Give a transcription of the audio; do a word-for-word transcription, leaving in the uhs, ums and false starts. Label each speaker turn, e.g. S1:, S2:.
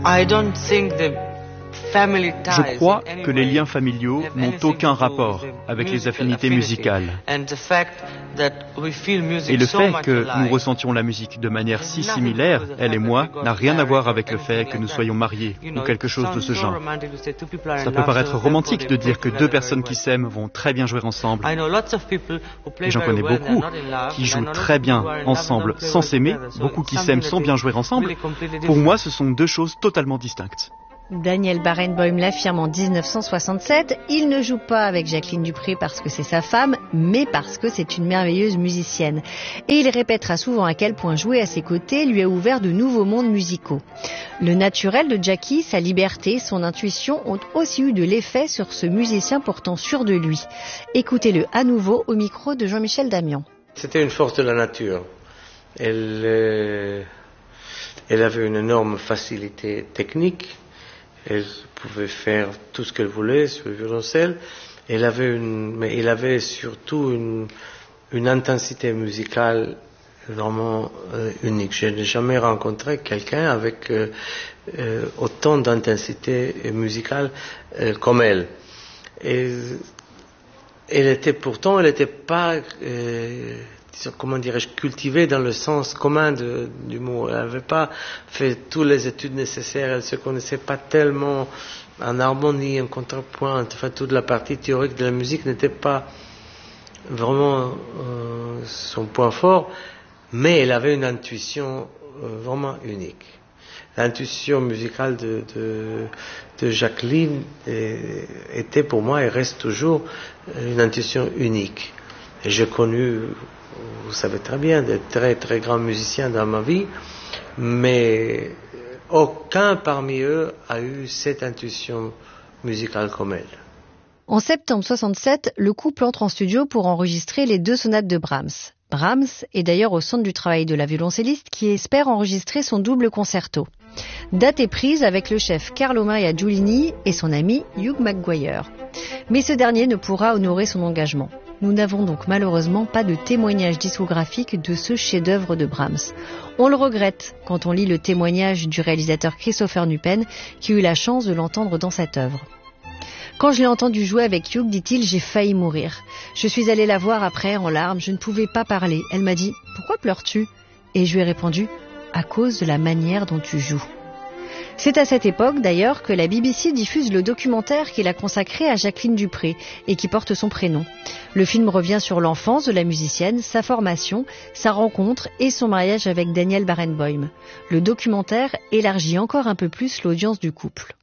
S1: I don't think the
S2: Je crois que les liens familiaux n'ont aucun rapport avec les affinités musicales. Et le fait que nous ressentions la musique de manière si similaire, elle et moi, n'a rien à voir avec le fait que nous soyons mariés ou quelque chose de ce genre. Ça peut paraître romantique de dire que deux personnes qui s'aiment vont très bien jouer ensemble. Et j'en connais beaucoup qui jouent très bien ensemble sans s'aimer, beaucoup qui s'aiment sans bien jouer ensemble. Pour moi, ce sont deux choses totalement distinctes.
S3: Daniel Barenboim l'affirme en dix-neuf cent soixante-sept, il ne joue pas avec Jacqueline Dupré parce que c'est sa femme, mais parce que c'est une merveilleuse musicienne. Et il répétera souvent à quel point jouer à ses côtés lui a ouvert de nouveaux mondes musicaux. Le naturel de Jackie, sa liberté, son intuition ont aussi eu de l'effet sur ce musicien pourtant sûr de lui. Écoutez-le à nouveau au micro de Jean-Michel Damian.
S4: C'était une force de la nature. Elle, euh, elle avait une énorme facilité technique. Elle pouvait faire tout ce qu'elle voulait sur le violoncelle. Elle avait une, mais elle avait surtout une, une intensité musicale vraiment euh, unique. Je n'ai jamais rencontré quelqu'un avec euh, euh, autant d'intensité musicale euh, comme elle. Et elle était pourtant, elle n'était pas, euh, comment dirais-je, cultivée dans le sens commun de, du mot. Elle n'avait pas fait toutes les études nécessaires, elle ne se connaissait pas tellement en harmonie, en contrepoint, enfin toute la partie théorique de la musique n'était pas vraiment euh, son point fort, mais elle avait une intuition euh, vraiment unique. L'intuition musicale de, de, de Jacqueline est, était pour moi et reste toujours une intuition unique. Et j'ai connu, vous savez très bien, de très très grands musiciens dans ma vie, mais aucun parmi eux a eu cette intuition musicale comme elle.
S3: En septembre soixante-sept, le couple entre en studio pour enregistrer les deux sonates de Brahms. Brahms est d'ailleurs au centre du travail de la violoncelliste qui espère enregistrer son double concerto. Date est prise avec le chef Carlo Maria Giulini et son ami Hugh McGuire. Mais ce dernier ne pourra honorer son engagement. Nous n'avons donc malheureusement pas de témoignage discographique de ce chef-d'œuvre de Brahms. On le regrette quand on lit le témoignage du réalisateur Christopher Nupen qui eut la chance de l'entendre dans cette œuvre. Quand je l'ai entendu jouer avec Hugh, dit-il, j'ai failli mourir. Je suis allé la voir après en larmes, je ne pouvais pas parler. Elle m'a dit « Pourquoi pleures-tu » Et je lui ai répondu « À cause de la manière dont tu joues ». C'est à cette époque, d'ailleurs, que la B B C diffuse le documentaire qu'il a consacré à Jacqueline Dupré et qui porte son prénom. Le film revient sur l'enfance de la musicienne, sa formation, sa rencontre et son mariage avec Daniel Barenboim. Le documentaire élargit encore un peu plus l'audience du couple.